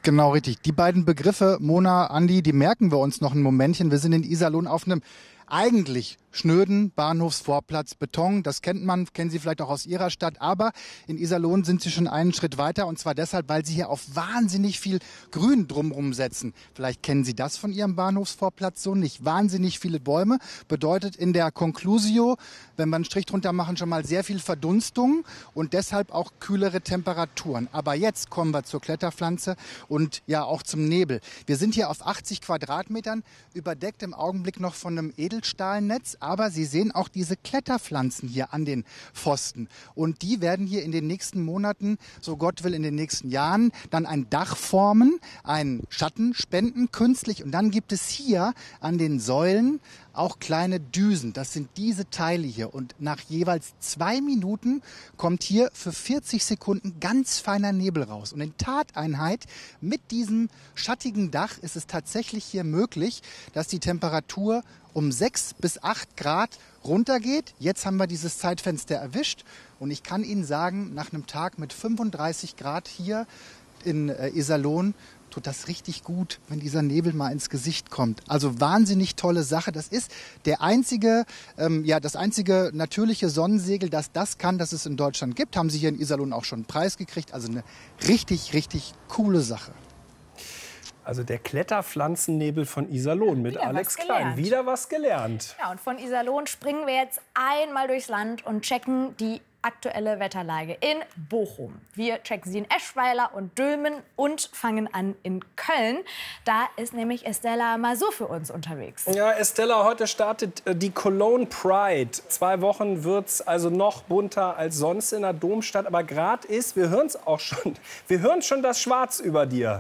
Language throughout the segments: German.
Genau, richtig. Die beiden Begriffe, Mona, Andi, die merken wir uns noch ein Momentchen. Wir sind in Iserlohn auf einem eigentlich schnöden Bahnhofsvorplatz, Beton. Das kennt man, kennen Sie vielleicht auch aus Ihrer Stadt. Aber in Iserlohn sind Sie schon einen Schritt weiter. Und zwar deshalb, weil Sie hier auf wahnsinnig viel Grün drumherum setzen. Vielleicht kennen Sie das von Ihrem Bahnhofsvorplatz so nicht. Wahnsinnig viele Bäume bedeutet in der Conclusio, wenn wir einen Strich drunter machen, schon mal sehr viel Verdunstung und deshalb auch kühlere Temperaturen. Aber jetzt kommen wir zur Kletterpflanze und ja auch zum Nebel. Wir sind hier auf 80 Quadratmetern, überdeckt im Augenblick noch von einem Edelstahlnetz. Aber Sie sehen auch diese Kletterpflanzen hier an den Pfosten. Und die werden hier in den nächsten Monaten, so Gott will in den nächsten Jahren, dann ein Dach formen, einen Schatten spenden künstlich. Und dann gibt es hier an den Säulen auch kleine Düsen. Das sind diese Teile hier. Und nach jeweils 2 Minuten kommt hier für 40 Sekunden ganz feiner Nebel raus. Und in Tateinheit mit diesem schattigen Dach ist es tatsächlich hier möglich, dass die Temperatur um 6 bis 8 Grad runtergeht. Jetzt haben wir dieses Zeitfenster erwischt. Und ich kann Ihnen sagen, nach einem Tag mit 35 Grad hier in Iserlohn tut das richtig gut, wenn dieser Nebel mal ins Gesicht kommt. Also wahnsinnig tolle Sache. Das ist der einzige, das einzige natürliche Sonnensegel, das kann, das es in Deutschland gibt. Haben Sie hier in Iserlohn auch schon einen Preis gekriegt. Also eine richtig, richtig coole Sache. Also der Kletterpflanzennebel von Iserlohn mit Alex Klein. Wieder was gelernt. Ja, und von Iserlohn springen wir jetzt einmal durchs Land und checken die aktuelle Wetterlage in Bochum. Wir checken sie in Eschweiler und Dülmen und fangen an in Köln. Da ist nämlich Estella Masur für uns unterwegs. Ja, Estella, heute startet die Cologne Pride. 2 Wochen wird es also noch bunter als sonst in der Domstadt. Aber gerade ist, wir hören es auch schon, wir hören schon das Schwarz über dir.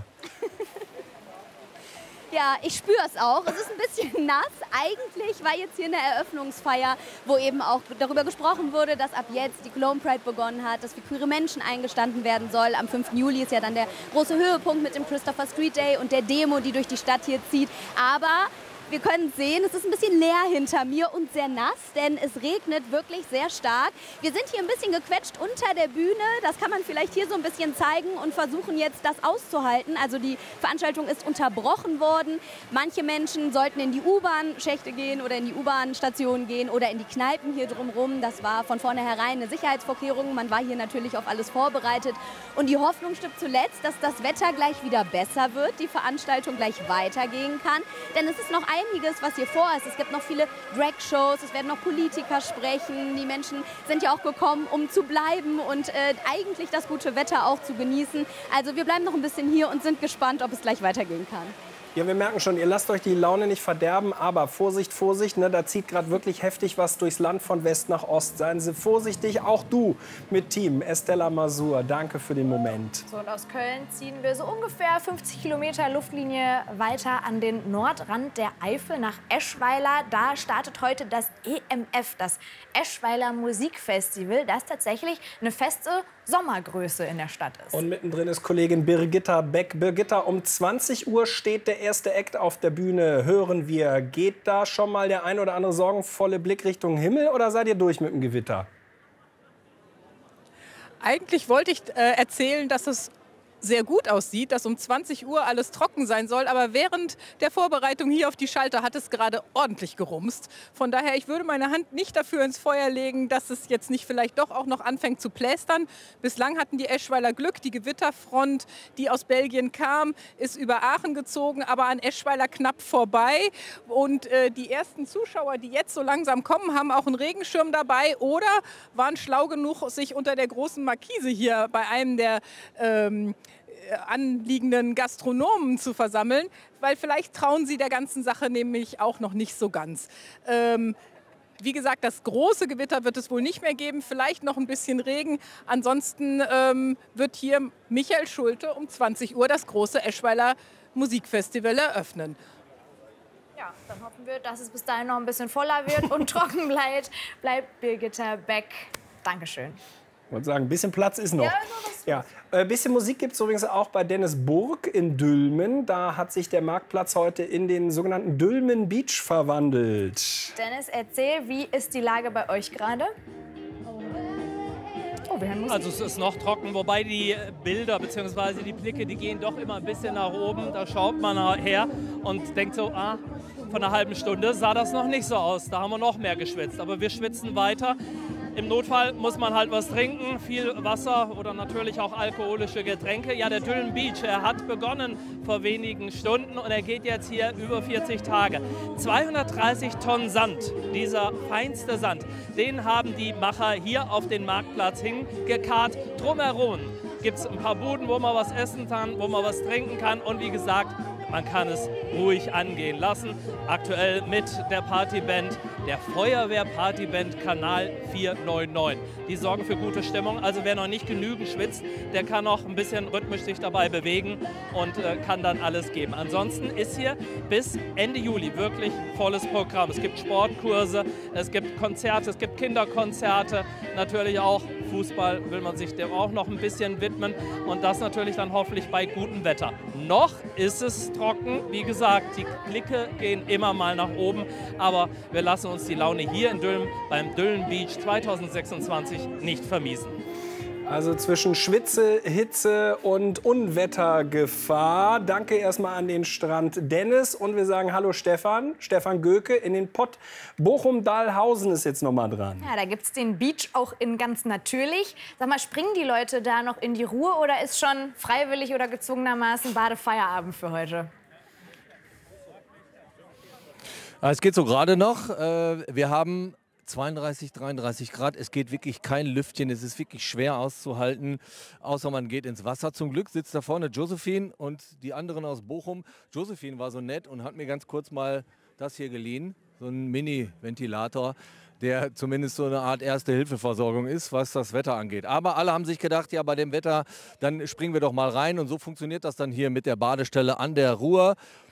Ja, ich spüre es auch. Es ist ein bisschen nass. Eigentlich war jetzt hier eine Eröffnungsfeier, wo eben auch darüber gesprochen wurde, dass ab jetzt die Cologne Pride begonnen hat, dass für queere Menschen eingestanden werden soll. Am 5. Juli ist ja dann der große Höhepunkt mit dem Christopher Street Day und der Demo, die durch die Stadt hier zieht. Aber wir können sehen, es ist ein bisschen leer hinter mir und sehr nass, denn es regnet wirklich sehr stark. Wir sind hier ein bisschen gequetscht unter der Bühne. Das kann man vielleicht hier so ein bisschen zeigen und versuchen jetzt das auszuhalten. Also die Veranstaltung ist unterbrochen worden. Manche Menschen sollten in die U-Bahn-Schächte gehen oder in die U-Bahn-Stationen gehen oder in die Kneipen hier drumherum. Das war von vornherein eine Sicherheitsvorkehrung. Man war hier natürlich auf alles vorbereitet. Und die Hoffnung stirbt zuletzt, dass das Wetter gleich wieder besser wird, die Veranstaltung gleich weitergehen kann. Denn es ist noch einiges, was hier vor ist. Es gibt noch viele Drag-Shows, es werden noch Politiker sprechen. Die Menschen sind ja auch gekommen, um zu bleiben und eigentlich das gute Wetter auch zu genießen. Also wir bleiben noch ein bisschen hier und sind gespannt, ob es gleich weitergehen kann. Ja, wir merken schon, ihr lasst euch die Laune nicht verderben, aber Vorsicht, Vorsicht, ne, da zieht gerade wirklich heftig was durchs Land von West nach Ost. Seien Sie vorsichtig, auch du mit Team. Estella Masur, danke für den Moment. So, und aus Köln ziehen wir so ungefähr 50 Kilometer Luftlinie weiter an den Nordrand der Eifel nach Eschweiler. Da startet heute das EMF, das Eschweiler Musikfestival, das tatsächlich eine feste Sommergröße in der Stadt ist. Und mittendrin ist Kollegin Birgitta Beck. Birgitta, um 20 Uhr steht der erste Act auf der Bühne. Hören wir, geht da schon mal der ein oder andere sorgenvolle Blick Richtung Himmel oder seid ihr durch mit dem Gewitter? Eigentlich wollte ich erzählen, dass es sehr gut aussieht, dass um 20 Uhr alles trocken sein soll. Aber während der Vorbereitung hier auf die Schalter hat es gerade ordentlich gerumst. Von daher, ich würde meine Hand nicht dafür ins Feuer legen, dass es jetzt nicht vielleicht doch auch noch anfängt zu plästern. Bislang hatten die Eschweiler Glück. Die Gewitterfront, die aus Belgien kam, ist über Aachen gezogen, aber an Eschweiler knapp vorbei. Und die ersten Zuschauer, die jetzt so langsam kommen, haben auch einen Regenschirm dabei oder waren schlau genug, sich unter der großen Markise hier bei einem der anliegenden Gastronomen zu versammeln, weil vielleicht trauen sie der ganzen Sache nämlich auch noch nicht so ganz. Wie gesagt, das große Gewitter wird es wohl nicht mehr geben, vielleicht noch ein bisschen Regen. Ansonsten wird hier Michael Schulte um 20 Uhr das große Eschweiler Musikfestival eröffnen. Ja, dann hoffen wir, dass es bis dahin noch ein bisschen voller wird und trocken bleibt Birgitta Beck. Dankeschön. Ich wollte sagen, ein bisschen Platz ist noch. Ja, ja. Ein bisschen Musik gibt es übrigens auch bei Dennis Burg in Dülmen. Da hat sich der Marktplatz heute in den sogenannten Dülmen Beach verwandelt. Dennis, erzähl, wie ist die Lage bei euch gerade? Oh, Oh, wir haben Musik. Also es ist noch trocken, wobei die Bilder bzw. die Blicke, die gehen doch immer ein bisschen nach oben. Da schaut man her und denkt so, von einer halben Stunde sah das noch nicht so aus. Da haben wir noch mehr geschwitzt. Aber wir schwitzen weiter. Im Notfall muss man halt was trinken, viel Wasser oder natürlich auch alkoholische Getränke. Ja, der Düllen Beach, er hat begonnen vor wenigen Stunden und er geht jetzt hier über 40 Tage. 230 Tonnen Sand, dieser feinste Sand, den haben die Macher hier auf den Marktplatz hingekarrt. Drumherum gibt es ein paar Buden, wo man was essen kann, wo man was trinken kann und wie gesagt, man kann es ruhig angehen lassen. Aktuell mit der Partyband, der Feuerwehr-Partyband Kanal 499. Die sorgen für gute Stimmung. Also wer noch nicht genügend schwitzt, der kann noch ein bisschen rhythmisch sich dabei bewegen und kann dann alles geben. Ansonsten ist hier bis Ende Juli wirklich volles Programm. Es gibt Sportkurse, es gibt Konzerte, es gibt Kinderkonzerte, natürlich auch Fußball will man sich dem auch noch ein bisschen widmen und das natürlich dann hoffentlich bei gutem Wetter. Noch ist es trocken, wie gesagt, die Blicke gehen immer mal nach oben, aber wir lassen uns die Laune hier in Dülmen beim Düllen Beach 2026 nicht vermiesen. Also zwischen Schwitze, Hitze und Unwettergefahr. Danke erstmal an den Strand Dennis und wir sagen Hallo Stefan. Stefan Göke in den Pott. Bochum-Dahlhausen ist jetzt noch mal dran. Ja, da gibt es den Beach auch in ganz natürlich. Sag mal, springen die Leute da noch in die Ruhe oder ist schon freiwillig oder gezwungenermaßen Badefeierabend für heute? Es geht so gerade noch. Wir haben 32, 33 Grad. Es geht wirklich kein Lüftchen. Es ist wirklich schwer auszuhalten, außer man geht ins Wasser. Zum Glück sitzt da vorne Josephine und die anderen aus Bochum. Josephine war so nett und hat mir ganz kurz mal das hier geliehen. So ein Mini-Ventilator, der zumindest so eine Art Erste-Hilfe-Versorgung ist, was das Wetter angeht. Aber alle haben sich gedacht, ja, bei dem Wetter, dann springen wir doch mal rein. Und so funktioniert das dann hier mit der Badestelle an der Ruhr.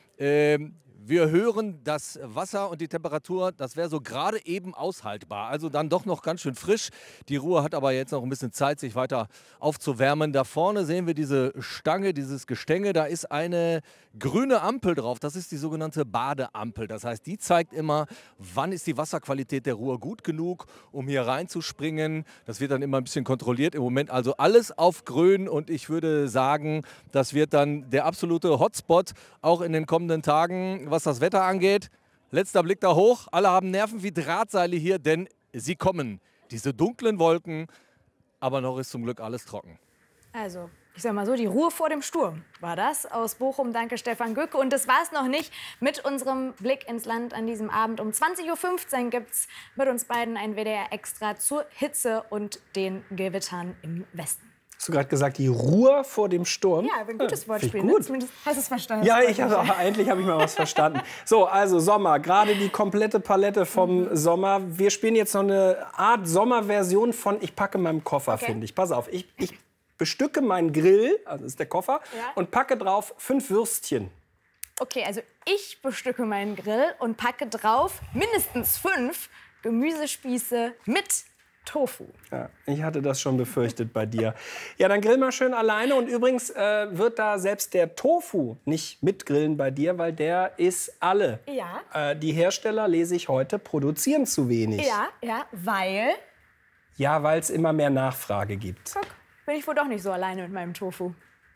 Wir hören das Wasser und die Temperatur, das wäre so gerade eben aushaltbar. Also dann doch noch ganz schön frisch. Die Ruhr hat aber jetzt noch ein bisschen Zeit, sich weiter aufzuwärmen. Da vorne sehen wir diese Stange, dieses Gestänge. Da ist eine grüne Ampel drauf. Das ist die sogenannte Badeampel. Das heißt, die zeigt immer, wann ist die Wasserqualität der Ruhr gut genug, um hier reinzuspringen. Das wird dann immer ein bisschen kontrolliert. Im Moment also alles auf grün. Und ich würde sagen, das wird dann der absolute Hotspot auch in den kommenden Tagen, was das Wetter angeht. Letzter Blick da hoch. Alle haben Nerven wie Drahtseile hier, denn sie kommen. Diese dunklen Wolken, aber noch ist zum Glück alles trocken. Also, ich sag mal so, die Ruhe vor dem Sturm war das aus Bochum. Danke, Stefan Göcke. Und das war es noch nicht mit unserem Blick ins Land an diesem Abend. Um 20:15 Uhr gibt es mit uns beiden ein WDR Extra zur Hitze und den Gewittern im Westen. Hast du gerade gesagt, die Ruhe vor dem Sturm? Ja, ein gutes Wortspiel. Gut. Ne? Zumindest hast du es verstanden. Ja, endlich habe ich mal was verstanden. So, also Sommer, gerade die komplette Palette vom Sommer. Wir spielen jetzt noch eine Art Sommerversion von Ich packe meinen Koffer, finde ich. Pass auf, ich bestücke meinen Grill, also das ist der Koffer, und packe drauf 5 Würstchen. Okay, also ich bestücke meinen Grill und packe drauf mindestens 5 Gemüsespieße mit Tofu. Ja, ich hatte das schon befürchtet bei dir. Ja, dann grill mal schön alleine. Und übrigens wird da selbst der Tofu nicht mitgrillen bei dir, weil der ist alle. Ja. Die Hersteller, lese ich heute, produzieren zu wenig. Ja, weil? Ja, weil es immer mehr Nachfrage gibt. Guck, bin ich wohl doch nicht so alleine mit meinem Tofu.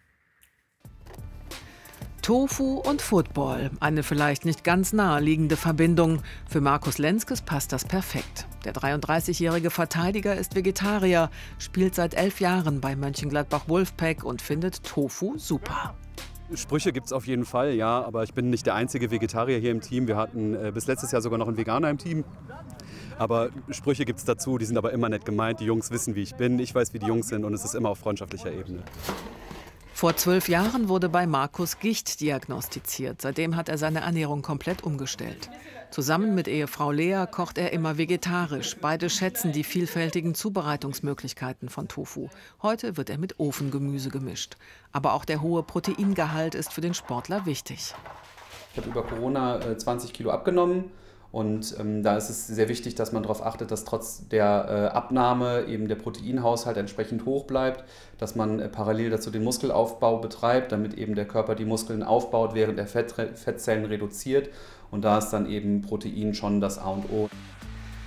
Tofu und Football, eine vielleicht nicht ganz naheliegende Verbindung. Für Markus Lenskes passt das perfekt. Der 33-jährige Verteidiger ist Vegetarier, spielt seit 11 Jahren bei Mönchengladbach Wolfpack und findet Tofu super. Sprüche gibt es auf jeden Fall, ja, aber ich bin nicht der einzige Vegetarier hier im Team. Wir hatten bis letztes Jahr sogar noch einen Veganer im Team. Aber Sprüche gibt es dazu, die sind aber immer nett gemeint. Die Jungs wissen, wie ich bin, ich weiß, wie die Jungs sind und es ist immer auf freundschaftlicher Ebene. Vor 12 Jahren wurde bei Markus Gicht diagnostiziert. Seitdem hat er seine Ernährung komplett umgestellt. Zusammen mit Ehefrau Lea kocht er immer vegetarisch. Beide schätzen die vielfältigen Zubereitungsmöglichkeiten von Tofu. Heute wird er mit Ofengemüse gemischt. Aber auch der hohe Proteingehalt ist für den Sportler wichtig. Ich habe über Corona 20 Kilo abgenommen. Und da ist es sehr wichtig, dass man darauf achtet, dass trotz der Abnahme eben der Proteinhaushalt entsprechend hoch bleibt, dass man parallel dazu den Muskelaufbau betreibt, damit eben der Körper die Muskeln aufbaut, während er Fettzellen reduziert. Und da ist dann eben Protein schon das A und O.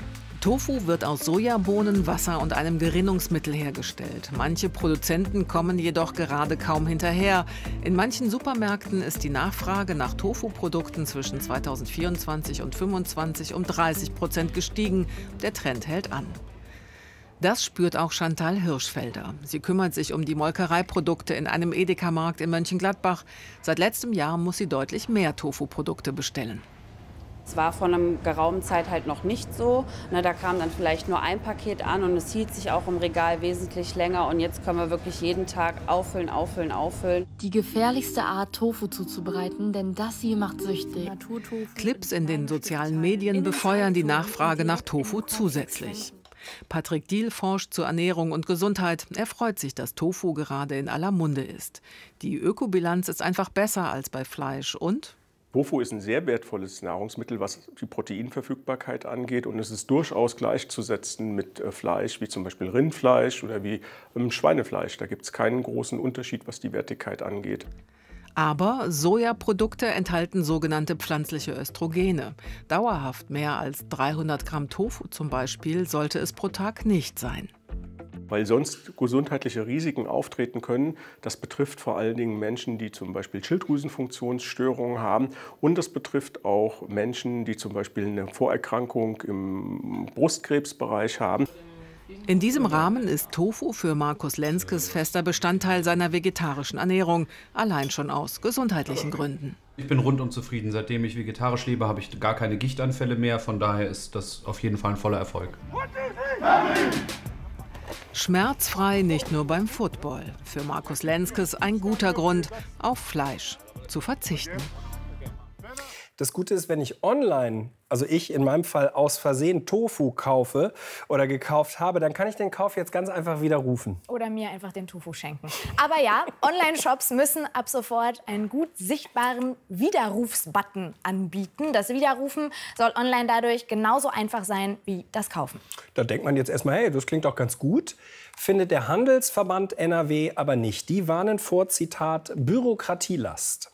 Tofu wird aus Sojabohnen, Wasser und einem Gerinnungsmittel hergestellt. Manche Produzenten kommen jedoch gerade kaum hinterher. In manchen Supermärkten ist die Nachfrage nach Tofu-Produkten zwischen 2024 und 2025 um 30% gestiegen. Der Trend hält an. Das spürt auch Chantal Hirschfelder. Sie kümmert sich um die Molkereiprodukte in einem Edeka-Markt in Mönchengladbach. Seit letztem Jahr muss sie deutlich mehr Tofu-Produkte bestellen. Es war vor einer geraumen Zeit halt noch nicht so. Da kam dann vielleicht nur ein Paket an und es hielt sich auch im Regal wesentlich länger. Und jetzt können wir wirklich jeden Tag auffüllen, auffüllen, auffüllen. Die gefährlichste Art, Tofu zuzubereiten, denn das hier macht süchtig. Clips in den sozialen Medien befeuern die Nachfrage nach Tofu zusätzlich. Patrick Diehl forscht zur Ernährung und Gesundheit. Er freut sich, dass Tofu gerade in aller Munde ist. Die Ökobilanz ist einfach besser als bei Fleisch und Tofu ist ein sehr wertvolles Nahrungsmittel, was die Proteinverfügbarkeit angeht. Und es ist durchaus gleichzusetzen mit Fleisch, wie zum Beispiel Rindfleisch oder wie Schweinefleisch. Da gibt es keinen großen Unterschied, was die Wertigkeit angeht. Aber Sojaprodukte enthalten sogenannte pflanzliche Östrogene. Dauerhaft mehr als 300 Gramm Tofu zum Beispiel sollte es pro Tag nicht sein. Weil sonst gesundheitliche Risiken auftreten können. Das betrifft vor allen Dingen Menschen, die zum Beispiel Schilddrüsenfunktionsstörungen haben. Und das betrifft auch Menschen, die zum Beispiel eine Vorerkrankung im Brustkrebsbereich haben. In diesem Rahmen ist Tofu für Markus Lenskes fester Bestandteil seiner vegetarischen Ernährung, allein schon aus gesundheitlichen Gründen. Ich bin rundum zufrieden. Seitdem ich vegetarisch lebe, habe ich gar keine Gichtanfälle mehr. Von daher ist das auf jeden Fall ein voller Erfolg. Schmerzfrei nicht nur beim Football. Für Markus Lenskes ein guter Grund, auf Fleisch zu verzichten. Das Gute ist, wenn ich online, also ich in meinem Fall aus Versehen Tofu kaufe oder gekauft habe, dann kann ich den Kauf jetzt ganz einfach widerrufen. Oder mir einfach den Tofu schenken. Aber ja, Online-Shops müssen ab sofort einen gut sichtbaren Widerrufsbutton anbieten. Das Widerrufen soll online dadurch genauso einfach sein wie das Kaufen. Da denkt man jetzt erstmal, hey, das klingt doch ganz gut. Findet der Handelsverband NRW aber nicht. Die warnen vor, Zitat, Bürokratielast.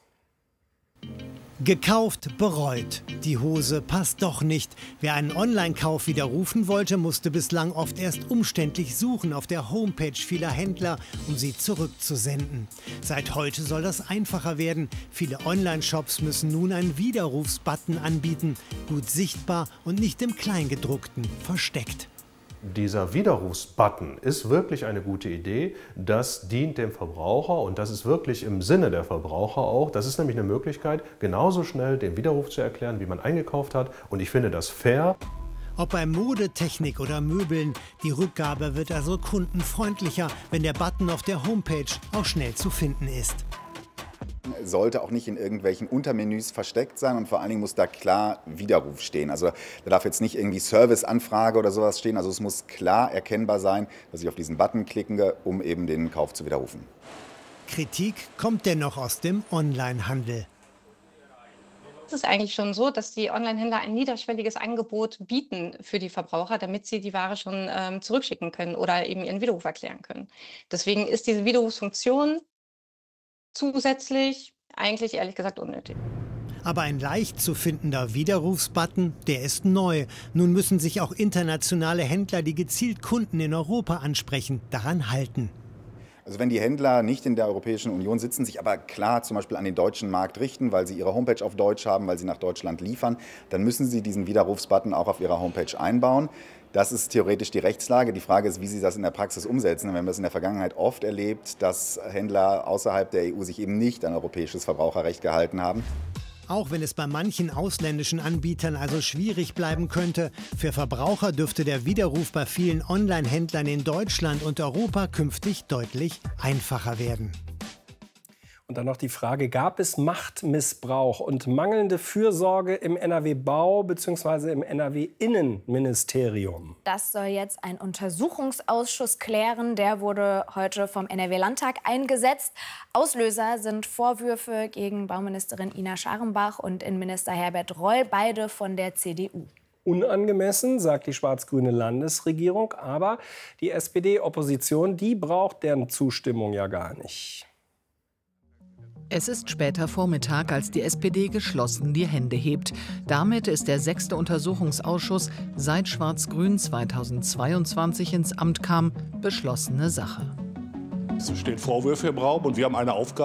Gekauft, bereut. Die Hose passt doch nicht. Wer einen Online-Kauf widerrufen wollte, musste bislang oft erst umständlich suchen auf der Homepage vieler Händler, um sie zurückzusenden. Seit heute soll das einfacher werden. Viele Online-Shops müssen nun einen Widerrufsbutton anbieten. Gut sichtbar und nicht im Kleingedruckten versteckt. Dieser Widerrufsbutton ist wirklich eine gute Idee. Das dient dem Verbraucher und das ist wirklich im Sinne der Verbraucher auch. Das ist nämlich eine Möglichkeit, genauso schnell den Widerruf zu erklären, wie man eingekauft hat. Und ich finde das fair. Ob bei Mode, Technik oder Möbeln, die Rückgabe wird also kundenfreundlicher, wenn der Button auf der Homepage auch schnell zu finden ist. Sollte auch nicht in irgendwelchen Untermenüs versteckt sein und vor allen Dingen muss da klar Widerruf stehen. Also da darf jetzt nicht irgendwie Serviceanfrage oder sowas stehen. Also es muss klar erkennbar sein, dass ich auf diesen Button klicke, um eben den Kauf zu widerrufen. Kritik kommt dennoch aus dem Onlinehandel. Es ist eigentlich schon so, dass die Onlinehändler ein niederschwelliges Angebot bieten für die Verbraucher, damit sie die Ware schon zurückschicken können oder eben ihren Widerruf erklären können. Deswegen ist diese Widerrufsfunktion zusätzlich eigentlich ehrlich gesagt unnötig. Aber ein leicht zu findender Widerrufsbutton, der ist neu. Nun müssen sich auch internationale Händler, die gezielt Kunden in Europa ansprechen, daran halten. Also wenn die Händler nicht in der Europäischen Union sitzen, sich aber klar zum Beispiel an den deutschen Markt richten, weil sie ihre Homepage auf Deutsch haben, weil sie nach Deutschland liefern, dann müssen sie diesen Widerrufsbutton auch auf ihrer Homepage einbauen. Das ist theoretisch die Rechtslage. Die Frage ist, wie sie das in der Praxis umsetzen. Wir haben das in der Vergangenheit oft erlebt, dass Händler außerhalb der EU sich eben nicht an europäisches Verbraucherrecht gehalten haben. Auch wenn es bei manchen ausländischen Anbietern also schwierig bleiben könnte, für Verbraucher dürfte der Widerruf bei vielen Online-Händlern in Deutschland und Europa künftig deutlich einfacher werden. Und dann noch die Frage, gab es Machtmissbrauch und mangelnde Fürsorge im NRW-Bau bzw. im NRW-Innenministerium? Das soll jetzt ein Untersuchungsausschuss klären. Der wurde heute vom NRW-Landtag eingesetzt. Auslöser sind Vorwürfe gegen Bauministerin Ina Scharenbach und Innenminister Herbert Reul, beide von der CDU. Unangemessen, sagt die schwarz-grüne Landesregierung. Aber die SPD-Opposition, die braucht deren Zustimmung ja gar nicht. Es ist später Vormittag, als die SPD geschlossen die Hände hebt. Damit ist der 6. Untersuchungsausschuss, seit Schwarz-Grün 2022 ins Amt kam, beschlossene Sache. Es stehen Vorwürfe im Raum und wir haben eine Aufgabe.